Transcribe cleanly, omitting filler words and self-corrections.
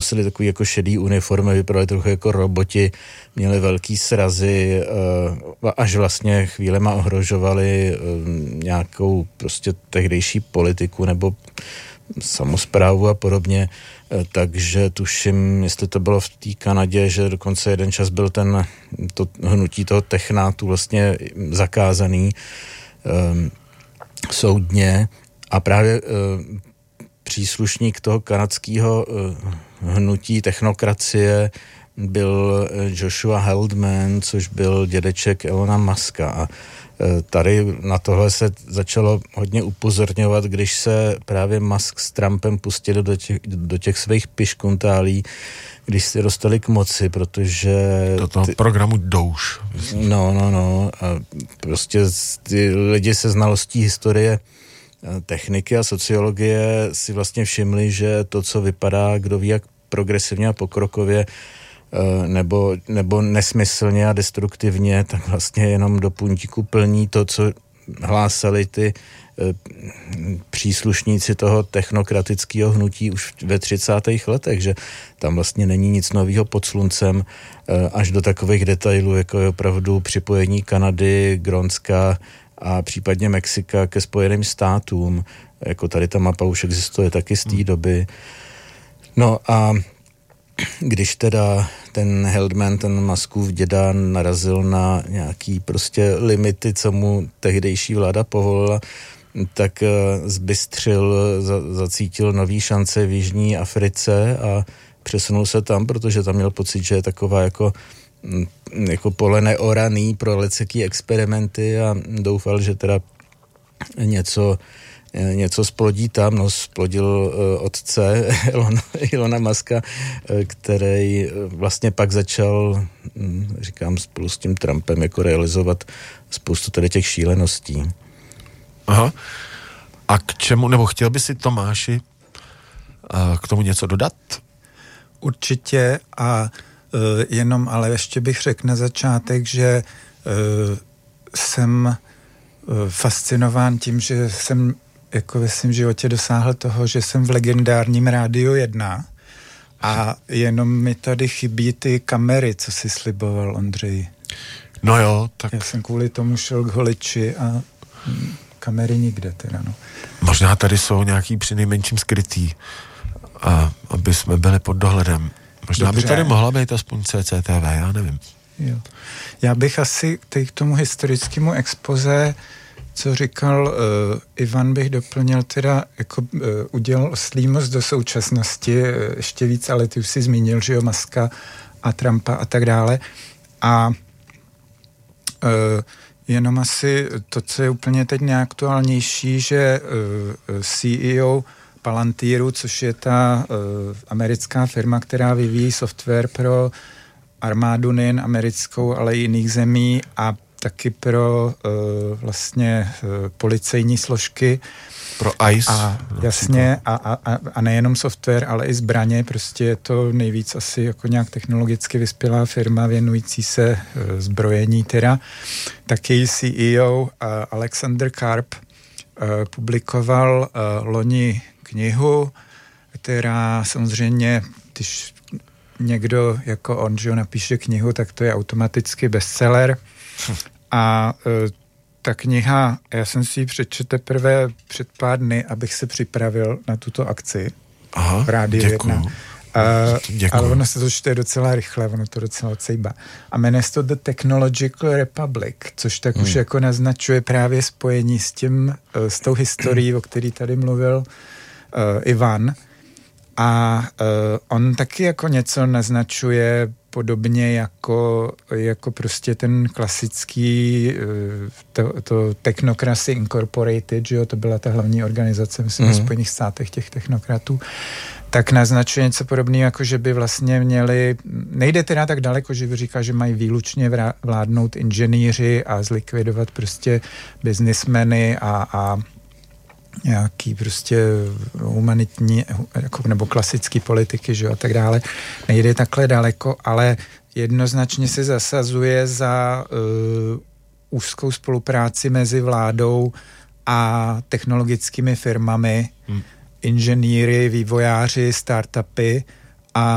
nosili takový jako šedý uniformy, vypadali trochu jako roboti, měli velký srazy, až vlastně chvílema ohrožovali nějakou prostě tehdejší politiku nebo samosprávu a podobně, takže tuším, jestli to bylo v té Kanadě, že dokonce jeden čas byl to hnutí toho technátu vlastně zakázaný soudně a právě příslušník toho kanadského hnutí technokracie byl Joshua Heldman, což byl dědeček Elona Muska a tady na tohle se začalo hodně upozorňovat, když se právě Musk s Trumpem pustili do těch svých piškuntálí, když se dostali k moci, protože... Do toho programu Douche. No. A prostě ty lidi se znalostí historie techniky a sociologie si vlastně všimli, že to, co vypadá, kdo ví jak progresivně a pokrokově, nebo nesmyslně a destruktivně, tak vlastně jenom do puntíku plní to, co hlásali ty příslušníci toho technokratického hnutí už ve 30. letech, že tam vlastně není nic nového pod sluncem, až do takových detailů, jako je opravdu připojení Kanady, Grónska a případně Mexika ke Spojeným státům. Jako tady ta mapa už existuje taky z té doby. No a když teda ten Heldman, ten Muskův děda narazil na nějaký prostě limity, co mu tehdejší vláda povolila, tak zbystřil, zacítil nový šance v Jižní Africe a přesunul se tam, protože tam měl pocit, že je taková jako pole neoraný pro leceký experimenty a doufal, že teda něco splodí tam, splodil otce Elona Muska, který vlastně pak začal, říkám, spolu s tím Trumpem jako realizovat spoustu tady těch šíleností. Aha. A k čemu, nebo chtěl by si, Tomáši, k tomu něco dodat? Určitě a jenom, ale ještě bych řekl na začátek, že jsem fascinován tím, že jsem jako ve svém životě dosáhl toho, že jsem v legendárním Rádiu 1 a jenom mi tady chybí ty kamery, co si sliboval, Ondřej. No jo, tak... Já jsem kvůli tomu šel k holiči a kamery nikde teda, no. Možná tady jsou nějaký přinejmenším skrytý, aby jsme byli pod dohledem. Možná Dobře. By tady mohla být aspoň CCTV, já nevím. Jo. Já bych asi k tomu historickému expoze, co říkal Ivan, bych doplnil teda, jako udělal oslý most do současnosti, ještě víc, ale ty už si zmínil, že jo, Muska a Trumpa a tak dále. A jenom asi to, co je úplně teď nejaktuálnější, že CEO Palantiru, což je ta americká firma, která vyvíjí software pro armádu nejen americkou, ale i jiných zemí a taky pro vlastně policejní složky. Pro ICE. A jasně, a nejenom software, ale i zbraně, prostě je to nejvíc asi jako nějak technologicky vyspělá firma věnující se zbrojení teda. Tak její CEO Alexander Karp publikoval loni knihu, která samozřejmě, když někdo jako on, že napíše knihu, tak to je automaticky bestseller. A ta kniha, já jsem si ji přečetl teprve před pár dny, abych se připravil na tuto akci. Aha, v Rádiu 1. Děkuju. Ale ono se to čte docela rychle, ono to docela cejba. A jmenuje se to The Technological Republic, což tak už jako naznačuje právě spojení s tou historií, o který tady mluvil Ivan. A on taky jako něco naznačuje podobně jako prostě ten klasický to Technocracy Incorporated, že jo, to byla ta hlavní organizace, myslím, ve Spojených státech těch technokratů, tak naznačuje něco podobného, jako že by vlastně měli, nejde teda tak daleko, že by říká, že mají výlučně vládnout inženýři a zlikvidovat prostě biznismeny a nějaký prostě humanitní nebo klasický politiky, že jo, a tak dále. Nejde takhle daleko, ale jednoznačně se zasazuje za úzkou spolupráci mezi vládou a technologickými firmami, inženýry, vývojáři, startupy